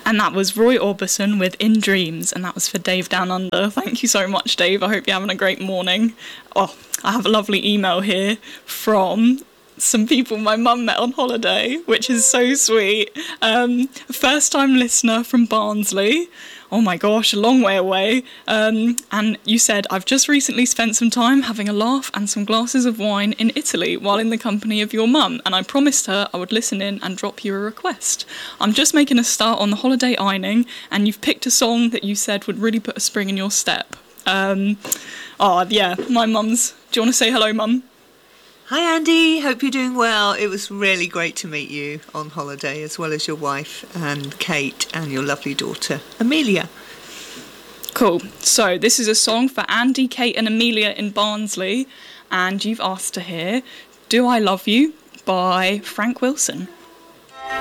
And that was Roy Orbison with In Dreams, and that was for Dave Down Under. Thank you so much, Dave. I hope you're having a great morning. Oh, I have a lovely email here from some people my mum met on holiday, which is so sweet. First time listener from Barnsley. Oh my gosh, a long way away. And you said, I've just recently spent some time having a laugh and some glasses of wine in Italy while in the company of your mum, and I promised her I would listen in and drop you a request. I'm just making a start on the holiday ironing, and you've picked a song that you said would really put a spring in your step. Yeah, my mum's... Do you want to say hello, Mum? Hi Andy, hope you're doing well. It was really great to meet you on holiday, as well as your wife and Kate and your lovely daughter Amelia. Cool. So this is a song for Andy, Kate and Amelia in Barnsley, and you've asked to hear Do I Love You by Frank Wilson.